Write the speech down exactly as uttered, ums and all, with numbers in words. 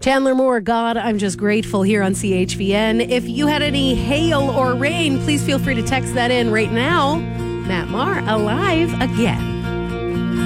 Chandler Moore, God, I'm just grateful here on C H V N. If you had any hail or rain, please feel free to text that in right now. Matt Maher, alive again.